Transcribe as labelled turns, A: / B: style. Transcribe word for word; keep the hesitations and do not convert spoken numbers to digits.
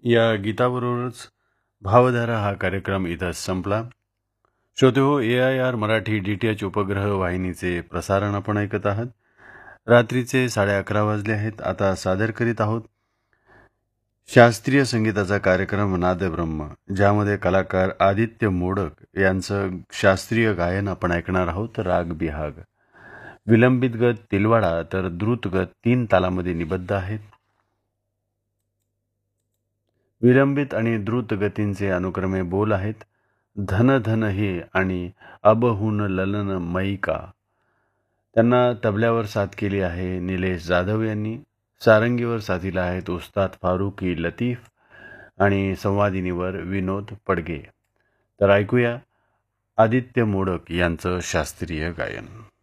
A: या गीताबरोबरच भावधारा हा कार्यक्रम इथं संपला. श्रोते हो, ए I R Marathi D T H उपग्रह वाहिनीचे प्रसारण आपण ऐकत आहात. रात्रीचे साडे अकरा वाजले आहेत. आता सादर करीत आहोत शास्त्रीय संगीताचा कार्यक्रम नादब्रह्म, ज्यामध्ये कलाकार आदित्य मोडक यांचं शास्त्रीय गायन आपण ऐकणार आहोत. राग बिहाग, विलंबित गत तिलवाडा तर द्रुत गत तीन तालामध्ये निबद्ध आहेत. विलंबित आणि द्रुत गतींचे अनुक्रमे बोल आहेत धन धन हे आणि अबहुन ललन मयिका. त्यांना तबल्यावर साथ केली आहे निलेश जाधव यांनी. सारंगीवर साथीला आहेत उस्ताद फारुकी लतीफ आणि संवादिनीवर विनोद पडगे. तर ऐकूया आदित्य मोडक यांचं शास्त्रीय गायन.